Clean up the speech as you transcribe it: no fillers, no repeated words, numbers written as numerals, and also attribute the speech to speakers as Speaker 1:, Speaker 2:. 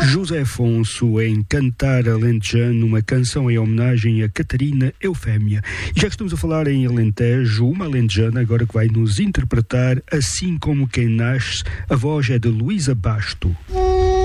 Speaker 1: José Afonso em Cantar Alentejano, uma canção em homenagem a Catarina Eufémia. E já que estamos a falar em Alentejo, uma alentejana agora que vai nos interpretar Assim Como Quem Nasce, a voz é de Luísa Basto.